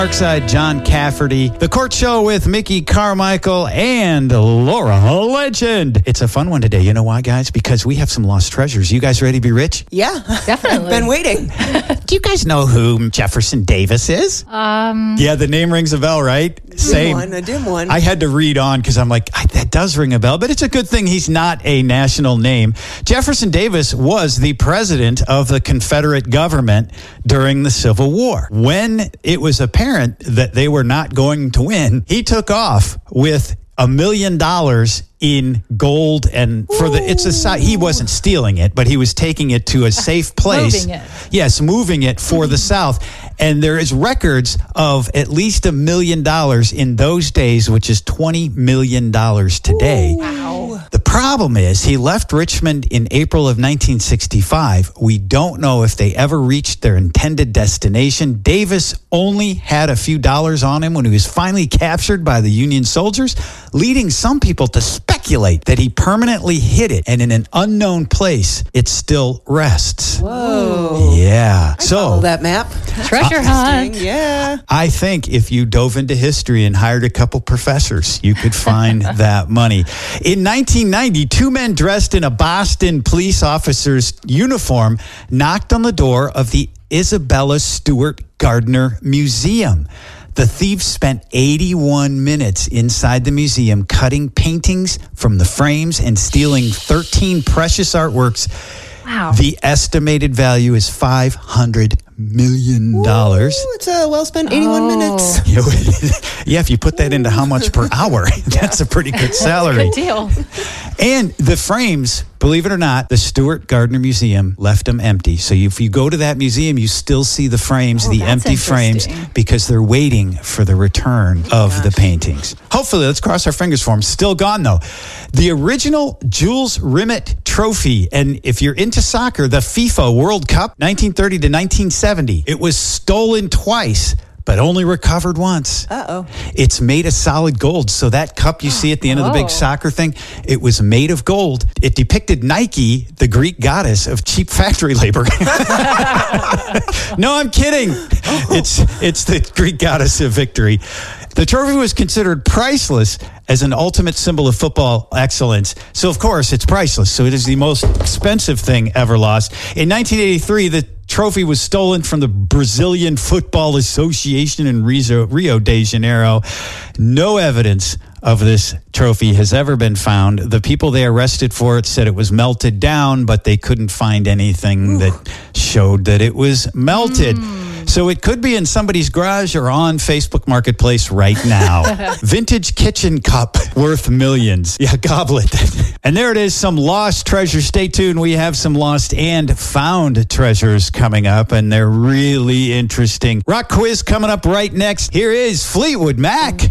Parkside, John Cafferty, The Court Show with Mickey Carmichael and Laura Legend. It's a fun one today. You know why, guys? Because we have some lost treasures. You guys ready to be rich? Yeah, definitely. I've been waiting. Do you guys know who Jefferson Davis is? Yeah, the name rings a bell, right? Same. A dim one. I had to read on because I'm like, that does ring a bell, but it's a good thing he's not a national name. Jefferson Davis was the president of the Confederate government during the Civil War. When it was apparent that they were not going to win, he took off with $1 million in gold, and he wasn't stealing it, but he was taking it to a safe place. Moving it. Yes, moving it for the South. And there is records of at least $1 million in those days, which is $20 million today. Wow. The problem is he left Richmond in April of 1965. We don't know if they ever reached their intended destination. Davis only had a few dollars on him when he was finally captured by the Union soldiers, leading some people to speculate that he permanently hid it, and in an unknown place, it still rests. Whoa. Yeah. Follow that map. Treasure hunt. Yeah. I think if you dove into history and hired a couple professors, you could find that money. In 1990, two men dressed in a Boston police officer's uniform knocked on the door of the Isabella Stewart Gardner Museum. The thieves spent 81 minutes inside the museum cutting paintings from the frames and stealing 13 precious artworks. Wow. The estimated value is $500 million. Ooh, it's a well spent 81 minutes. Yeah, if you put that into how much per hour, that's a pretty good salary. Good deal. And the frames, believe it or not, the Stewart Gardner Museum left them empty. So if you go to that museum, you still see the frames, the that's empty frames, interesting. because they're waiting for the return of the paintings. Hopefully, let's cross our fingers for them. Still gone, though. The original Jules Rimet trophy, and if you're into soccer, the FIFA World Cup, 1930 to 1970, it was stolen twice, but only recovered once. Uh-oh. It's made of solid gold. So that cup you see at the end of the big soccer thing, it was made of gold. It depicted Nike, the Greek goddess of cheap factory labor. No, I'm kidding. It's the Greek goddess of victory. The trophy was considered priceless as an ultimate symbol of football excellence. So, of course, it's priceless. So it is the most expensive thing ever lost. In 1983, the trophy was stolen from the Brazilian Football Association in Rio de Janeiro. No evidence of this trophy has ever been found. The people they arrested for it said it was melted down, but they couldn't find anything that showed that it was melted. So it could be in somebody's garage or on Facebook Marketplace right now. Vintage kitchen cup worth millions. Yeah, goblet. And there it is, some lost treasures. Stay tuned. We have some lost and found treasures coming up, and they're really interesting. Rock quiz coming up right next. Here is Fleetwood Mac.